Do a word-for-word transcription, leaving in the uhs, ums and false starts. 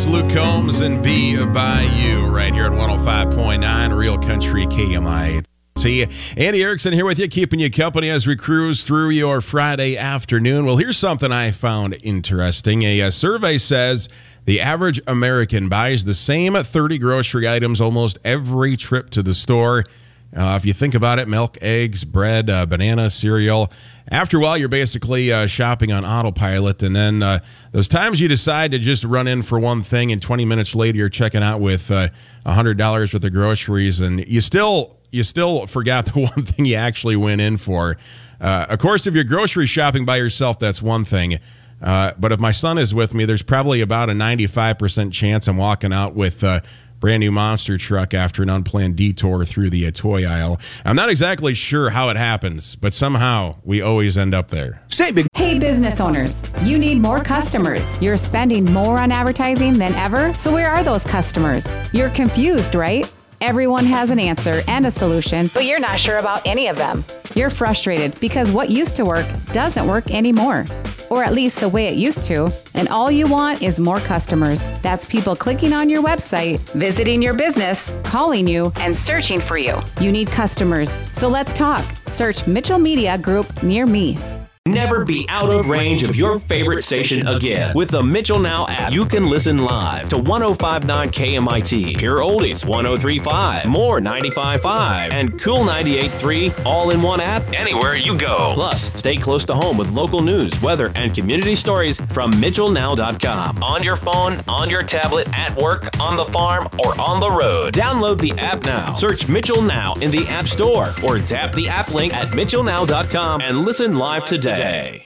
That's Luke Combs and Be By You right here at one oh five point nine Real Country K M I T. Andy Erickson here with you, keeping you company as we cruise through your Friday afternoon. Well, here's something I found interesting. A, a survey says the average American buys the same thirty grocery items almost every trip to the store. Uh, if you think about it, milk, eggs, bread, uh, banana, cereal. After a while, you're basically uh, shopping on autopilot. And then uh, those times you decide to just run in for one thing and twenty minutes later you're checking out with uh, one hundred dollars worth of groceries and you still you still forgot the one thing you actually went in for. Uh, of course, if you're grocery shopping by yourself, that's one thing. Uh, but if my son is with me, there's probably about a ninety-five percent chance I'm walking out with uh, brand new monster truck after an unplanned detour through the uh, toy aisle. I'm not exactly sure how it happens, but somehow we always end up there. Say big. Hey, business owners, you need more customers. You're spending more on advertising than ever, so where are those customers? You're confused, right? Everyone has an answer and a solution, but you're not sure about any of them. You're frustrated because what used to work doesn't work anymore, or at least the way it used to, and all you want is more customers. That's people clicking on your website, visiting your business, calling you, and searching for you. You need customers, so let's talk. Search Mitchell Media Group near me. Never be out of range of your favorite station again. With the Mitchell Now app, you can listen live to one oh five point nine K M I T, Pure Oldies one oh three point five, More ninety-five point five, and Cool ninety-eight point three, all in one app anywhere you go. Plus, stay close to home with local news, weather, and community stories from Mitchell Now dot com. On your phone, on your tablet, at work, on the farm, or on the road. Download the app now. Search Mitchell Now in the App Store or tap the app link at Mitchell Now dot com and listen live today. Day.